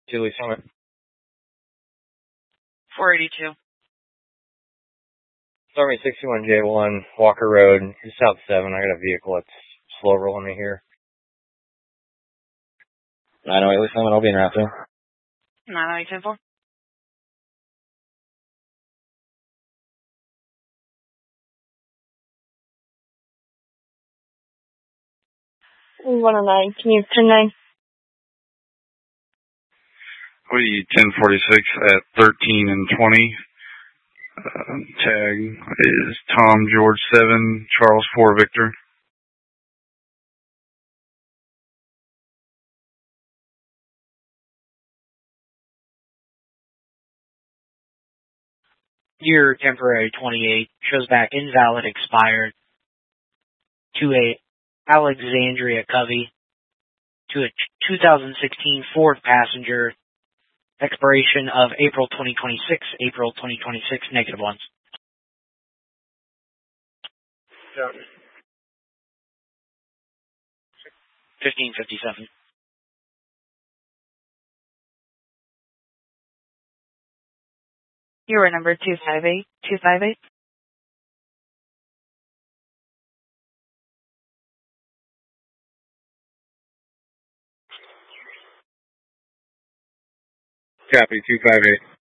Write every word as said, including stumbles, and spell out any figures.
Julie Summit. four eighty-two. Army sixty-one J one, Walker Road, South seven. I got a vehicle that's slow rolling me here. nine oh eight, Lee Summit, I'll be in route two. nine oh eight ten four. one oh nine, can you ten nine? Woody ten forty-six at thirteen and twenty. Uh, tag is Tom George seven, Charles four Victor. Year temporary twenty-eight, shows back invalid, expired, to a Alexandria Covey, to a two thousand sixteen Ford Passenger, expiration of April twenty twenty-six, April twenty twenty-six, negative ones. fifteen fifty-seven. You were number two five eight, two five eight. Copy, two five eight.